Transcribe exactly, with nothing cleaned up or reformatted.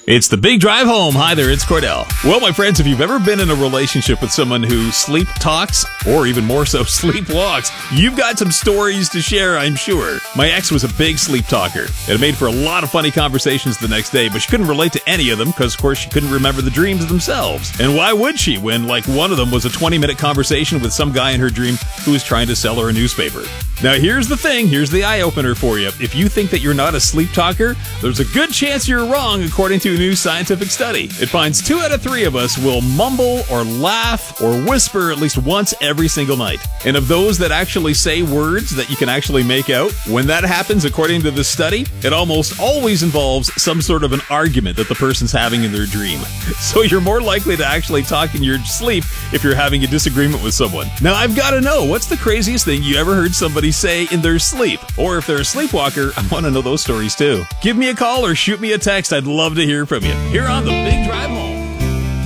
It's the Big Drive Home. Hi there, it's Cordell. Well, my friends, if you've ever been in a relationship with someone who sleep talks, or even more so, sleepwalks, you've got some stories to share, I'm sure. My ex was a big sleep talker. It made for a lot of funny conversations the next day, but she couldn't relate to any of them because, of course, she couldn't remember the dreams themselves. And why would she when, like, one of them was a twenty-minute conversation with some guy in her dream who was trying to sell her a newspaper? Now, here's the thing. Here's the eye-opener for you. If you think that you're not a sleep talker, there's a good chance you're wrong, according to a new scientific study. It finds two out of three of us will mumble or laugh or whisper at least once every single night. And of those that actually say words that you can actually make out, when that happens, according to the study, it almost always involves some sort of an argument that the person's having in their dream. So you're more likely to actually talk in your sleep if you're having a disagreement with someone. Now, I've got to know, what's the craziest thing you ever heard somebody say in their sleep? Or if they're a sleepwalker, I want to know those stories too. Give me a call or shoot me a text. I'd love to hear from you here on the Big Drive Home.